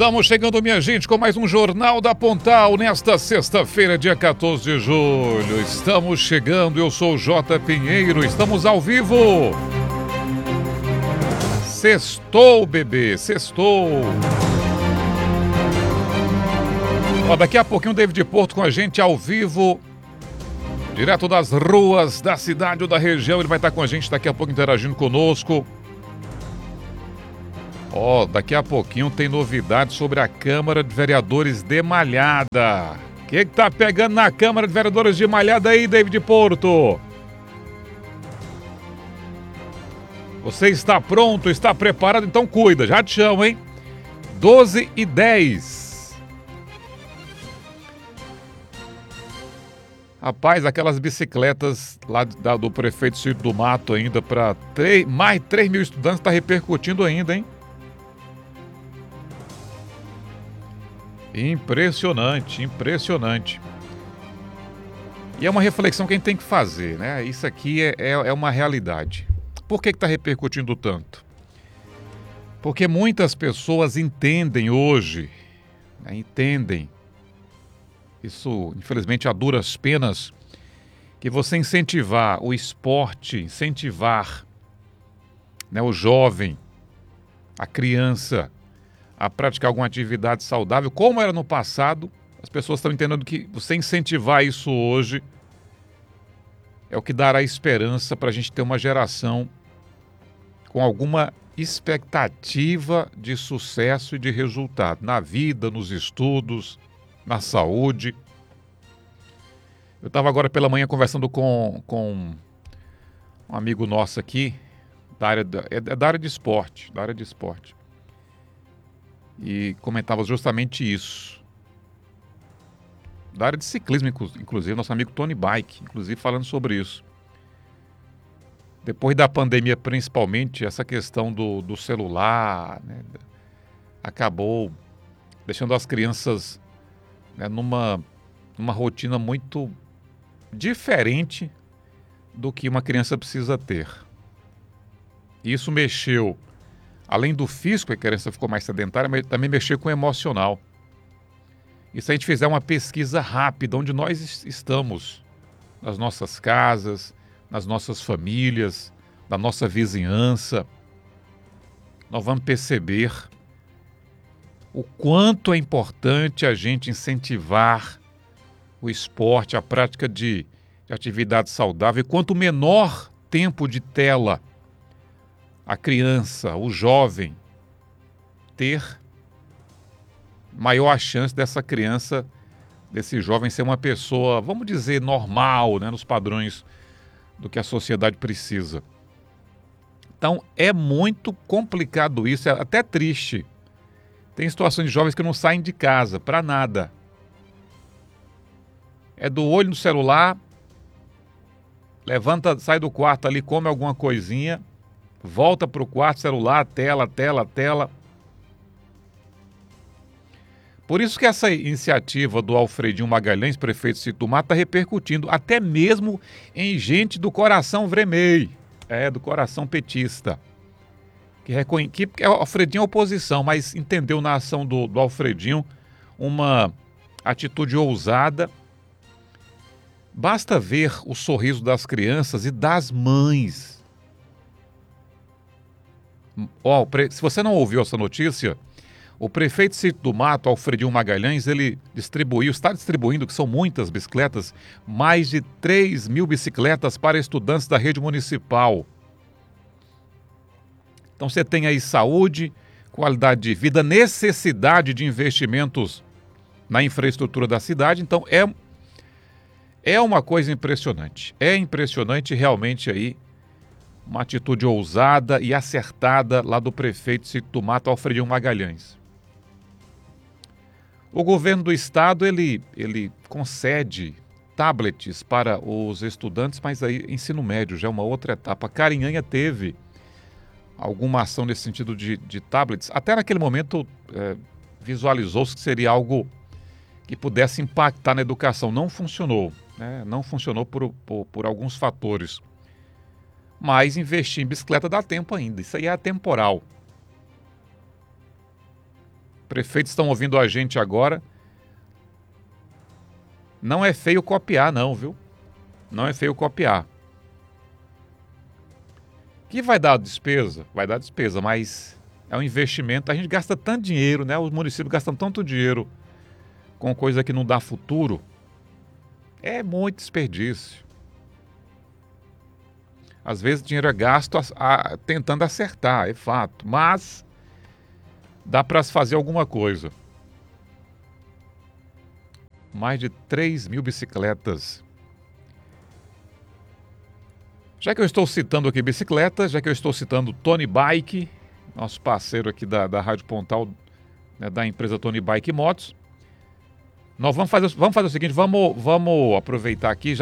Estamos chegando, minha gente, com mais um Jornal da Pontal nesta sexta-feira, dia 14 de julho. Estamos chegando, eu sou o J. Pinheiro, estamos ao vivo. Sextou, bebê, sextou. Ó, daqui a pouquinho o David Porto com a gente ao vivo, direto das ruas da cidade ou da região. Ele vai estar com a gente daqui a pouco interagindo conosco. Ó, daqui a pouquinho tem novidade sobre a Câmara de Vereadores de Malhada. O que tá pegando na Câmara de Vereadores de Malhada aí, David Porto? Você está pronto? Está preparado? Então cuida, já te chamo, hein? 12h10. Rapaz, aquelas bicicletas lá do prefeito Cito do Mato ainda para mais de 3 mil estudantes está repercutindo ainda, hein? Impressionante, impressionante. E é uma reflexão que a gente tem que fazer, né? Isso aqui é uma realidade. Por que está repercutindo tanto? Porque muitas pessoas entendem hoje, né? Entendem, isso infelizmente a duras penas, que você incentivar o esporte, incentivar, né, o jovem, a criança, a praticar alguma atividade saudável, como era no passado, as pessoas estão entendendo que você incentivar isso hoje é o que dará esperança para a gente ter uma geração com alguma expectativa de sucesso e de resultado na vida, nos estudos, na saúde. Eu estava agora pela manhã conversando com um amigo nosso aqui, da área de esporte, e comentava justamente isso. Da área de ciclismo, inclusive, nosso amigo Tony Bike, inclusive falando sobre isso. Depois da pandemia, principalmente, essa questão do celular, né, acabou deixando as crianças, né, numa rotina muito diferente do que uma criança precisa ter. Isso mexeu, além do físico, a criança ficou mais sedentária, mas também mexeu com o emocional. E se a gente fizer uma pesquisa rápida, onde nós estamos, nas nossas casas, nas nossas famílias, na nossa vizinhança, nós vamos perceber o quanto é importante a gente incentivar o esporte, a prática de atividade saudável, e quanto menor tempo de tela a criança, o jovem ter, maior a chance dessa criança, desse jovem ser uma pessoa, vamos dizer, normal, né, nos padrões do que a sociedade precisa. Então é muito complicado isso, é até triste. Tem situações de jovens que não saem de casa para nada. É do olho no celular, levanta, sai do quarto ali, come alguma coisinha, volta para o quarto, celular, tela. Por isso que essa iniciativa do Alfredinho Magalhães, prefeito Cito do Mato, está repercutindo até mesmo em gente do coração vermelho, do coração petista, que o Alfredinho é oposição, mas entendeu na ação do Alfredinho uma atitude ousada. Basta ver o sorriso das crianças e das mães. Se você não ouviu essa notícia, o prefeito Cito do Mato, Alfredinho Magalhães, ele está distribuindo, que são muitas bicicletas, mais de 3 mil bicicletas para estudantes da rede municipal. Então você tem aí saúde, qualidade de vida, necessidade de investimentos na infraestrutura da cidade. Então é uma coisa impressionante. É impressionante realmente aí uma atitude ousada e acertada lá do prefeito Cito do Mato, Alfredinho Magalhães. O governo do estado, ele concede tablets para os estudantes, mas aí ensino médio já é uma outra etapa. Carinhanha teve alguma ação nesse sentido de tablets. Até naquele momento visualizou-se que seria algo que pudesse impactar na educação. Não funcionou, né? Não funcionou por alguns fatores. Mas investir em bicicleta dá tempo ainda, isso aí é atemporal. prefeitos estão ouvindo a gente agora. Não é feio copiar, não, viu? Não é feio copiar. Que vai dar despesa? Vai dar despesa, mas é um investimento. A gente gasta tanto dinheiro, né? Os municípios gastam tanto dinheiro com coisa que não dá futuro. É muito desperdício. Às vezes o dinheiro é gasto tentando acertar, é fato. Mas dá para se fazer alguma coisa. Mais de 3 mil bicicletas. Já que eu estou citando aqui bicicletas, já que eu estou citando Tony Bike, nosso parceiro aqui da Rádio Pontal, né, da empresa Tony Bike Motos, nós vamos fazer o seguinte, vamos aproveitar aqui.